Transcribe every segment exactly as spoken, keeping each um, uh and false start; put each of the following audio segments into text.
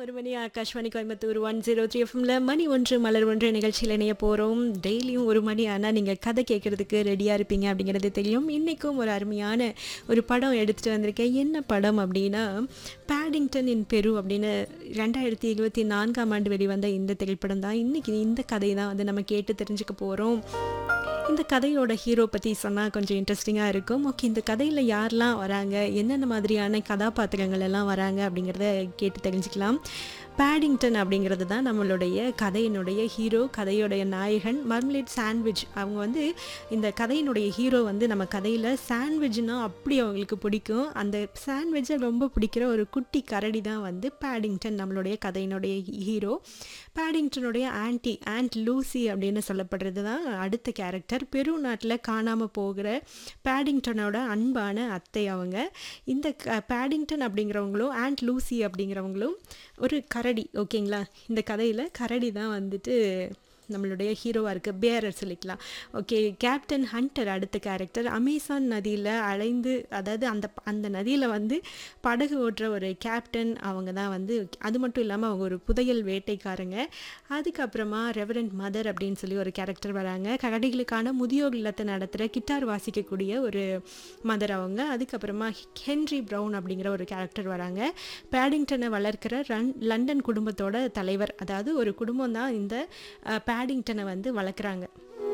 ஒரு மணி Akashvani Coimbatore one zero three எஃப்எம்ல மணி ஒன்று மலர் ஒன்று நிகழ்ச்சியில் இணைய போகிறோம். டெய்லியும் ஒரு மணி ஆனால் நீங்கள் கதை கேட்குறதுக்கு ரெடியாக இருப்பீங்க அப்படிங்கிறது தெரியும். இன்றைக்கும் ஒரு அருமையான ஒரு படம் எடுத்துகிட்டு வந்திருக்கேன். என்ன படம் அப்படின்னா பேடிங்டன் இன் பெரு அப்படின்னு ரெண்டாயிரத்தி இருபத்தி நான்காம் ஆண்டு வெளிவந்த இந்த திரைப்படம் தான். இன்றைக்கி இந்த கதை தான் வந்து நம்ம கேட்டு தெரிஞ்சுக்க போகிறோம். இந்த கதையோட ஹீரோ பற்றி சொன்னால் கொஞ்சம் இன்ட்ரெஸ்டிங்காக இருக்கும். ஓகே, இந்த கதையில் யாரெல்லாம் வராங்க, என்னென்ன மாதிரியான கதாபாத்திரங்கள் எல்லாம் வராங்க அப்படிங்கிறத கேட்டு தெரிஞ்சுக்கலாம். பேடிங்டன் அப்படிங்கிறது தான் நம்மளுடைய கதையினுடைய ஹீரோ, கதையுடைய நாயகன் மர்மலேட் சாண்ட்விச். அவங்க வந்து இந்த கதையினுடைய ஹீரோ வந்து நம்ம கதையில் சாண்ட்விச்னா அப்படி அவங்களுக்கு பிடிக்கும். அந்த சாண்ட்விட்சை ரொம்ப பிடிக்கிற ஒரு குட்டி கரடி தான் வந்து பேடிங்டன், நம்மளுடைய கதையினுடைய ஹீரோ. பேடிங்டனுடைய ஆன்டி ஆண்ட் லூசி அப்படின்னு சொல்லப்படுறது தான் அடுத்த கேரக்டர். பெரு நாட்டில் காணாமல் போகிற பேடிங்டனோட அன்பான அத்தை அவங்க. இந்த க பேடிங்டன் அப்படிங்கிறவங்களும் ஆண்ட் லூசி அப்படிங்கிறவங்களும் ஒரு கரடி. ஓகேங்களா, இந்த கதையில் கரடி தான் வந்துட்டு நம்மளுடைய ஹீரோவாக இருக்குது, பேரர் சொல்லிக்கலாம். ஓகே, கேப்டன் ஹண்டர் அடுத்த கேரக்டர். அமேசான் நதியில் அலைந்து, அதாவது அந்த அந்த நதியில் வந்து படகு ஓட்டுற ஒரு கேப்டன் அவங்க தான் வந்து. அது மட்டும் இல்லாமல் அவங்க ஒரு புதையல் வேட்டைக்காரங்க. அதுக்கப்புறமா ரெவரண்ட் மதர் அப்படின்னு சொல்லி ஒரு கேரக்டர் வராங்க. கரடிகளுக்கான முதியோர் இல்லத்தை நடத்துகிற கிட்டார் வாசிக்கக்கூடிய ஒரு மதர் அவங்க. அதுக்கப்புறமா ஹென்ரி ப்ரவுன் அப்படிங்கிற ஒரு கேரக்டர் வராங்க. பேடிங்டனை வளர்க்கிற ரன் லண்டன் குடும்பத்தோட தலைவர். அதாவது ஒரு குடும்பம் தான் இந்த பேடிங்டனை வந்து வளர்க்குறாங்க.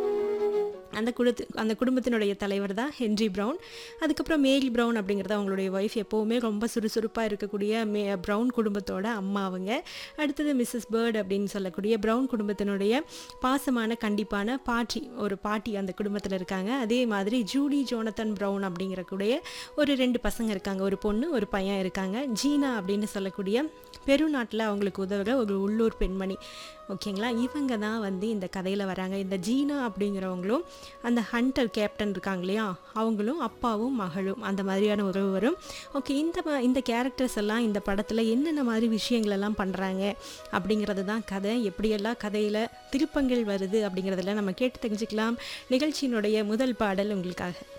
அந்த குடுத்து அந்த குடும்பத்தினுடைய தலைவர் தான் ஹென்ரி ப்ரவுன். அதுக்கப்புறம் மேரி ப்ரவுன் அப்படிங்கிறது அவங்களுடைய ஒய்ஃப். எப்போவுமே ரொம்ப சுறுசுறுப்பாக இருக்கக்கூடிய மே ப்ரவுன் குடும்பத்தோட அம்மா அவங்க. அடுத்தது மிஸ்ஸஸ் பேர்ட் அப்படின்னு சொல்லக்கூடிய ப்ரவுன் குடும்பத்தினுடைய பாசமான கண்டிப்பான பாட்டி, ஒரு பாட்டி அந்த குடும்பத்தில் இருக்காங்க. அதே மாதிரி ஜூடி ஜோனத்தன் ப்ரவுன் அப்படிங்கிறக்கூடிய ஒரு ரெண்டு பசங்க இருக்காங்க, ஒரு பொண்ணு ஒரு பையன் இருக்காங்க. ஜீனா அப்படின்னு சொல்லக்கூடிய பெரு நாட்டில் அவங்களுக்கு உதவுகிற ஒரு உள்ளூர் பெண்மணி. ஓகேங்களா, இவங்க தான் வந்து இந்த கதையில் வராங்க. இந்த ஜீனா அப்படிங்கிறவங்களும் அந்த ஹண்டர் கேப்டன் இருக்காங்க இல்லையா, அவங்களும் அப்பாவும் மகளும், அந்த மாதிரியான உறவு வரும். ஓகே, இந்த இந்த கேரக்டர்ஸ் எல்லாம் இந்த படத்தில் என்னென்ன மாதிரி விஷயங்கள் எல்லாம் பண்ணுறாங்க அப்படிங்கிறது தான் கதை. எப்படியெல்லாம் கதையில் திருப்பங்கள் வருது அப்படிங்கிறதெல்லாம் நம்ம கேட்டு தெரிஞ்சுக்கலாம். நிகழ்ச்சியினுடைய முதல் பாடல் உங்களுக்காக.